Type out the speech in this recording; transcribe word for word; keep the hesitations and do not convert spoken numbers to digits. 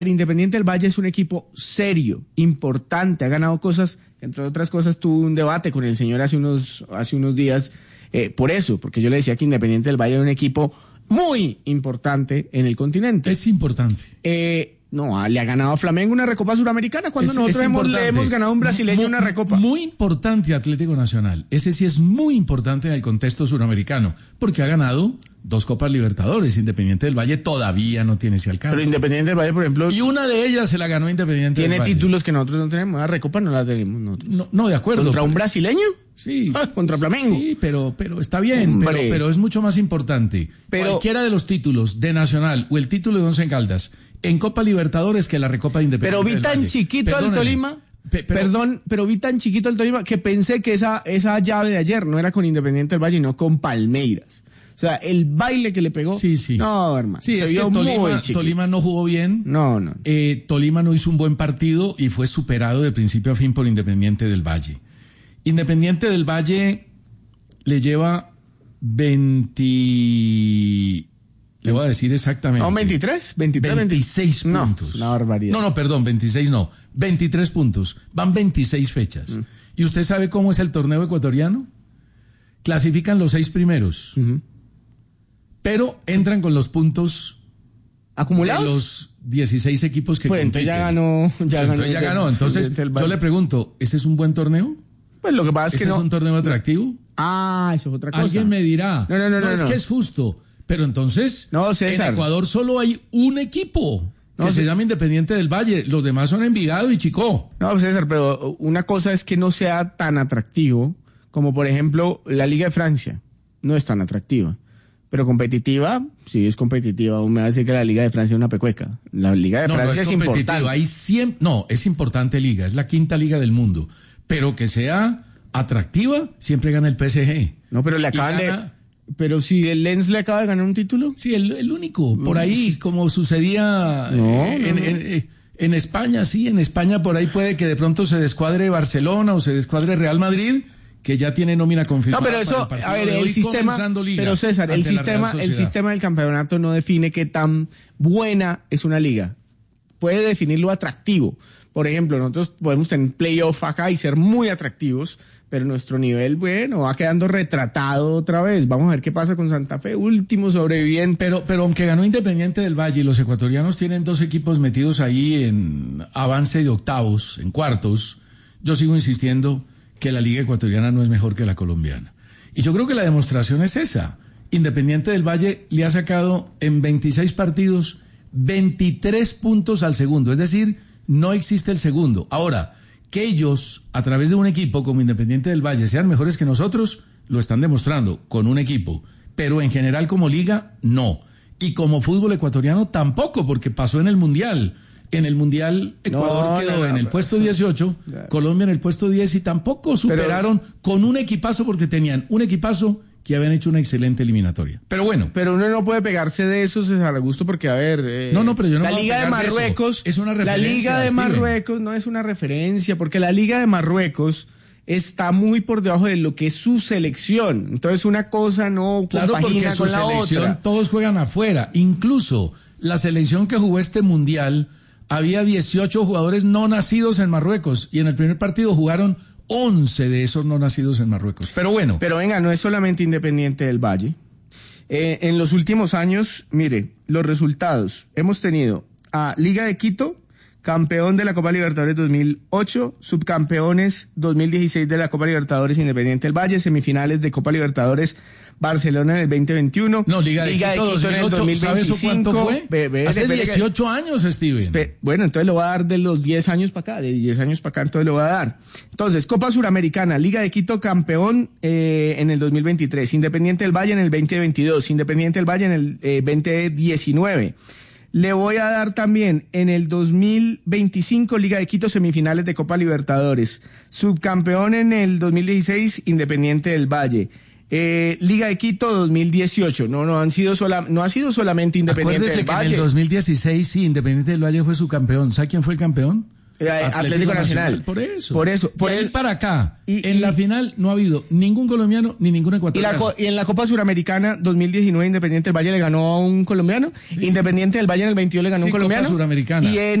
El Independiente del Valle es un equipo serio, importante, ha ganado cosas, entre otras cosas tuve un debate con el señor hace unos, hace unos días, eh, por eso, porque yo le decía que Independiente del Valle era un equipo muy importante en el continente. Es importante. Eh, no, le ha ganado a Flamengo una Recopa Suramericana cuando es, nosotros es hemos, le hemos ganado a un brasileño muy, una Recopa. Muy importante Atlético Nacional. Ese sí es muy importante en el contexto suramericano, porque ha ganado dos Copas Libertadores. Independiente del Valle todavía no tiene ese alcance. Pero Independiente del Valle, por ejemplo, y una de ellas se la ganó Independiente del Valle. Tiene títulos que nosotros no tenemos. La Recopa no la tenemos nosotros. No, no, de acuerdo. ¿Contra pero, un brasileño? Sí. Ah, contra Flamengo. Sí, pero, pero está bien. Pero, pero es mucho más importante. Pero, cualquiera de los títulos de Nacional o el título de Once Caldas en Copa Libertadores que la Recopa de Independiente. Pero vi tan chiquito Perdóname. al Tolima. Pe pero, Perdón, pero vi tan chiquito al Tolima que pensé que esa, esa llave de ayer no era con Independiente del Valle, no con Palmeiras. O sea, el baile que le pegó. Sí, sí. No, hermano. Sí, se es vio que Tolima, muy Tolima no jugó bien. No, no. Eh, Tolima no hizo un buen partido y fue superado de principio a fin por Independiente del Valle. Independiente del Valle le lleva veinte... Le voy a decir exactamente. No, veintitrés, veintitrés, veintiséis no, puntos. Una barbaridad. No, no, perdón, veintiséis no. veintitrés puntos. Van veintiséis fechas. Mm. ¿Y usted sabe cómo es el torneo ecuatoriano? Clasifican los seis primeros. Uh-huh. Pero entran con los puntos acumulados de los dieciséis equipos que pues compiten. Entonces ya ganó. Ya pues ganó. Entonces ya ganó. Entonces yo le pregunto, ¿ese es un buen torneo? Pues lo que pasa es que ¿Ese no. es un torneo atractivo? Ah, eso es otra cosa. Alguien me dirá. No, no, no, no. No, es no. que es justo. Pero entonces, no, César. en Ecuador solo hay un equipo que no, se llama Independiente del Valle. Los demás son Envigado y Chicó. No, César, pero una cosa es que no sea tan atractivo como, por ejemplo, la Liga de Francia. No es tan atractiva. Pero competitiva, sí es competitiva. Aún me va a decir que la Liga de Francia es una pecueca. La Liga de no, Francia no es, es importante. Hay cien... No, es importante liga. Es la quinta liga del mundo. Pero que sea atractiva, siempre gana el P S G. No, pero le acaban gana... de... Pero si el Lens le acaba de ganar un título. Sí, el, el único. Por ahí, como sucedía no, eh, no, en, no. En, en España, sí. En España por ahí puede que de pronto se descuadre Barcelona o se descuadre Real Madrid, que ya tiene nómina confirmada. No, pero eso, el a ver, el sistema. Pero César, el sistema, el sistema del campeonato no define qué tan buena es una liga. Puede definir lo atractivo. Por ejemplo, nosotros podemos tener playoff acá y ser muy atractivos, pero nuestro nivel, bueno, va quedando retratado otra vez. Vamos a ver qué pasa con Santa Fe, último sobreviviente. Pero, pero aunque ganó Independiente del Valle y los ecuatorianos tienen dos equipos metidos ahí en avance de octavos, en cuartos, yo sigo insistiendo que la liga ecuatoriana no es mejor que la colombiana. Y yo creo que la demostración es esa. Independiente del Valle le ha sacado en veintiséis partidos veintitrés puntos al segundo, es decir, no existe el segundo. Ahora, que ellos, a través de un equipo como Independiente del Valle, sean mejores que nosotros, lo están demostrando con un equipo. Pero en general como liga, no. Y como fútbol ecuatoriano, tampoco, porque pasó en el Mundial. En el Mundial, Ecuador no, quedó no, no, en el puesto dieciocho, no. Colombia en el puesto diez y tampoco superaron pero, con un equipazo porque tenían un equipazo que habían hecho una excelente eliminatoria. Pero bueno. Pero uno no puede pegarse de eso, César Augusto, porque a ver... Eh, no, no, pero yo no La Liga de Marruecos... De es una referencia, La Liga de Steven. Marruecos no es una referencia, porque la Liga de Marruecos está muy por debajo de lo que es su selección. Entonces una cosa no claro, compagina con la otra. Todos juegan afuera. Incluso la selección que jugó este Mundial, había dieciocho jugadores no nacidos en Marruecos y en el primer partido jugaron once de esos no nacidos en Marruecos. Pero bueno. Pero venga, no es solamente Independiente del Valle. Eh, en los últimos años, mire, los resultados. Hemos tenido a Liga de Quito, campeón de la Copa Libertadores dos mil ocho, subcampeones dos mil dieciséis de la Copa Libertadores Independiente del Valle, semifinales de Copa Libertadores Barcelona en el veinte veintiuno. No, Liga de, Liga Quito, de Quito en el dos mil veinticinco. ¿Sabes eso cuánto fue? Be, be, Hace be, dieciocho años, Steven. Be, bueno, entonces lo va a dar de los diez años para acá, de diez años para acá, entonces lo va a dar. Entonces, Copa Suramericana, Liga de Quito campeón eh, en el dos mil veintitrés, Independiente del Valle en el veinte veintidós, Independiente del Valle en el eh, veinte diecinueve. Le voy a dar también en el dos mil veinticinco Liga de Quito semifinales de Copa Libertadores, subcampeón en el dos mil dieciséis Independiente del Valle. Eh, Liga de Quito dos mil dieciocho, no, no han sido sola, no ha sido solamente Independiente Acuérdese del que Valle. En el dos mil dieciséis sí, Independiente del Valle fue su campeón. ¿Sabe quién fue el campeón? Eh, Atlético, Atlético Nacional. Nacional. Por eso. Por eso. Por de ahí eso. para acá. Y, en y, la final no ha habido ningún colombiano ni ningún y, ecuatoriano. la, y en la Copa Suramericana dos mil diecinueve Independiente del Valle le ganó a un colombiano. Sí. Independiente del Valle en el veintidós le ganó a sí, un colombiano. Copa Suramericana. Y en